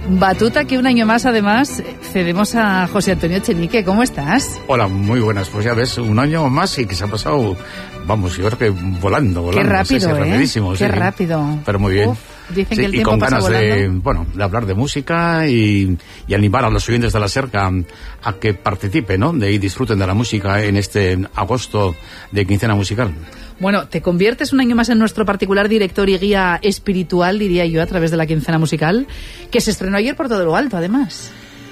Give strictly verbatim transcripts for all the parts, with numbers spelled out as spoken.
Batuta que un año más, además, cedemos a José Antonio Echenique. ¿Cómo estás? Hola, muy buenas. Pues ya ves, un año más y que se ha pasado, vamos, yo creo que volando, volando. Qué rápido, sí, sí, ¿eh? rapidísimo, Qué sí. rápido. Pero muy bien. Uf, dicen sí, que el y tiempo con pasa ganas volando. de, bueno, de hablar de música y, y animar a los oyentes de la Serca a que participen, ¿no? De, y disfruten de la música en este agosto de quincena musical. Bueno, te conviertes un año más en nuestro particular director y guía espiritual, diría yo, a través de la quincena musical, que se estrenó ayer por todo lo alto, además.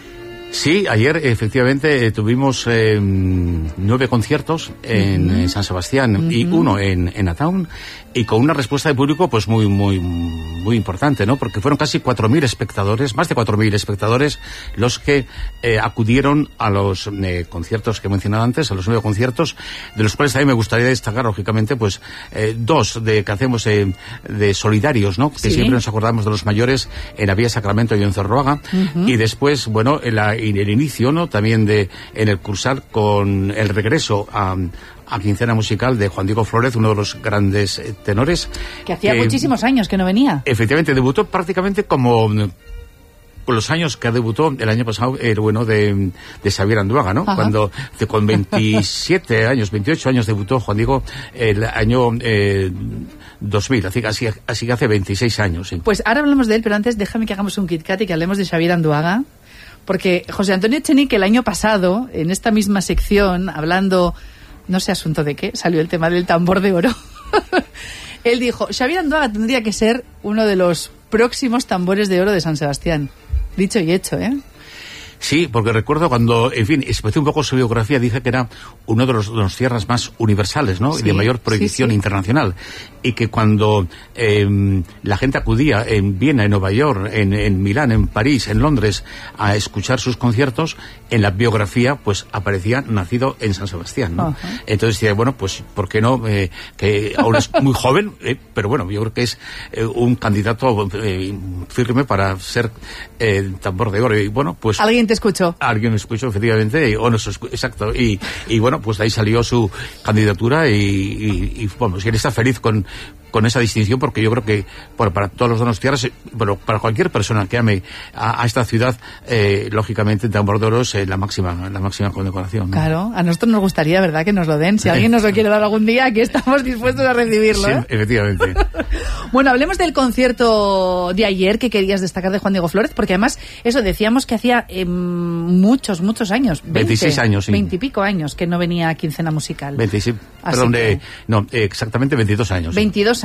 Sí, ayer efectivamente eh, tuvimos eh, nueve conciertos en uh-huh. San Sebastián uh-huh. y uno en, en Ataun, y con una respuesta de público pues muy muy muy importante, ¿no? Porque fueron casi cuatro mil espectadores, más de cuatro mil espectadores los que eh, acudieron a los eh, conciertos que he mencionado antes, a los nueve conciertos, de los cuales también me gustaría destacar, lógicamente, pues eh, dos de que hacemos eh, de solidarios, ¿no? Que sí. siempre nos acordamos de los mayores en la Vía Sacramento y en Zorroaga, uh-huh. y después, bueno, en la en el inicio, ¿no? También de en el Cursal con el regreso a a quincena musical de Juan Diego Flórez, uno de los grandes eh, tenores. Que hacía que, muchísimos años que no venía. Efectivamente, debutó prácticamente como con los años que debutó el año pasado el bueno de, de Xavier Anduaga, ¿no? Ajá. Cuando de, con veintisiete años, veintiocho años debutó Juan Diego el año eh, dos mil, así, así, así que hace veintiséis años. Sí. Pues ahora hablamos de él, pero antes déjame que hagamos un Kit Kat y que hablemos de Xavier Anduaga. Porque José Antonio Echenique el año pasado, en esta misma sección, hablando, no sé asunto de qué, salió el tema del tambor de oro. Él dijo, Xavier Anduaga tendría que ser uno de los próximos tambores de oro de San Sebastián. Dicho y hecho, ¿eh? Sí, porque recuerdo cuando, en fin, expliqué un poco su biografía, dije que era uno de los, de los tierras más universales, ¿no? Sí, y de mayor proyección sí, sí. internacional. Y que cuando eh, la gente acudía en Viena, en Nueva York, en, en Milán, en París, en Londres, a escuchar sus conciertos, en la biografía, pues aparecía nacido en San Sebastián, ¿no? Uh-huh. Entonces decía, bueno, pues, ¿por qué no? Eh, que aún es muy joven, eh, pero bueno, yo creo que es eh, un candidato eh, firme para ser eh, tambor de oro. Y bueno, pues... ¿Alguien te escuchó? Alguien me escuchó, efectivamente, o no se escuchó, exacto. Y, y bueno, pues de ahí salió su candidatura y, y, y bueno, si él está feliz con, con esa distinción, porque yo creo que, bueno, para todos los donostiarras, bueno, para cualquier persona que ame a, a esta ciudad, eh, lógicamente, tambor de oro es eh, la máxima, la máxima condecoración, ¿no? Claro, a nosotros nos gustaría, ¿verdad?, que nos lo den. Si alguien nos lo quiere dar algún día, aquí estamos dispuestos a recibirlo, ¿eh? Sí, efectivamente. Bueno, hablemos del concierto de ayer que querías destacar de Juan Diego Flórez, porque además, eso, decíamos que hacía eh, muchos, muchos años. veinte, veintiséis años, sí. veinte y pico años que no venía a quincena musical. veintiséis, perdón, que... de, no, eh, exactamente veintidós años. veintidós